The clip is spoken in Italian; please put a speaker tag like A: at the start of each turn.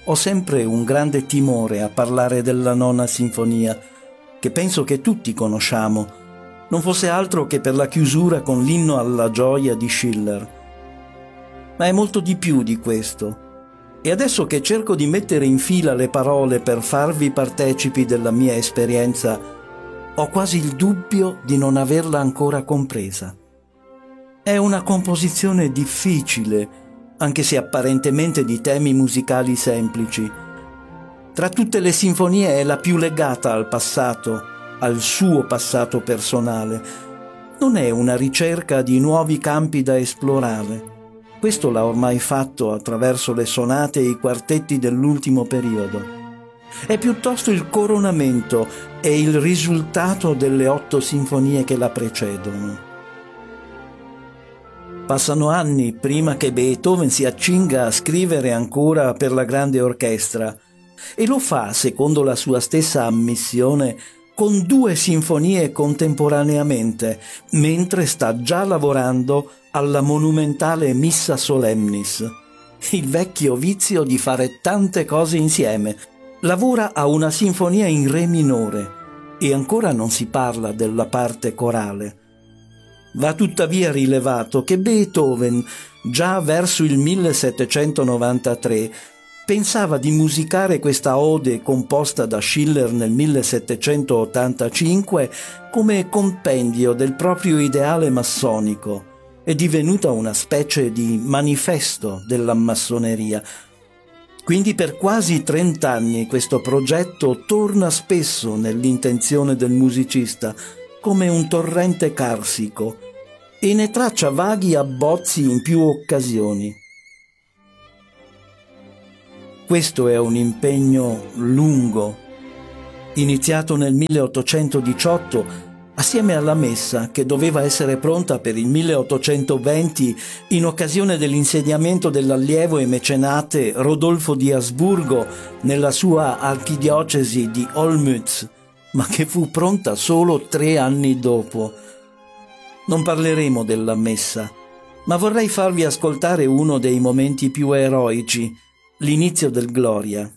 A: ho sempre un grande timore a parlare della Nona Sinfonia, che penso che tutti conosciamo, non fosse altro che per la chiusura con l'inno alla gioia di Schiller. Ma è molto di più di questo. E adesso che cerco di mettere in fila le parole per farvi partecipi della mia esperienza, ho quasi il dubbio di non averla ancora compresa. È una composizione difficile, anche se apparentemente di temi musicali semplici. Tra tutte le sinfonie è la più legata al passato, al suo passato personale. Non è una ricerca di nuovi campi da esplorare. Questo l'ha ormai fatto attraverso le sonate e i quartetti dell'ultimo periodo. È piuttosto il coronamento e il risultato delle 8 sinfonie che la precedono. Passano anni prima che Beethoven si accinga a scrivere ancora per la grande orchestra, e lo fa, secondo la sua stessa ammissione, con 2 sinfonie contemporaneamente, mentre sta già lavorando alla monumentale Missa Solemnis. Il vecchio vizio di fare tante cose insieme. Lavora a una sinfonia in re minore e ancora non si parla della parte corale. Va tuttavia rilevato che Beethoven, già verso il 1793, pensava di musicare questa ode composta da Schiller nel 1785 come compendio del proprio ideale massonico. È divenuta una specie di manifesto della massoneria. Quindi per quasi 30 anni questo progetto torna spesso nell'intenzione del musicista come un torrente carsico e ne traccia vaghi abbozzi in più occasioni. Questo è un impegno lungo, iniziato nel 1818 assieme alla messa che doveva essere pronta per il 1820 in occasione dell'insediamento dell'allievo e mecenate Rodolfo di Asburgo nella sua archidiocesi di Olmütz, ma che fu pronta solo 3 anni dopo. Non parleremo della messa, ma vorrei farvi ascoltare uno dei momenti più eroici, l'inizio del Gloria.